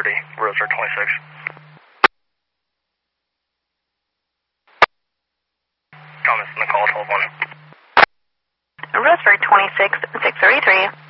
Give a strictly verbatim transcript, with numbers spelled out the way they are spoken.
thirty, Roseburg twenty-six. Comments in the call, twelve one. Roseburg twenty-six, six thirty-three.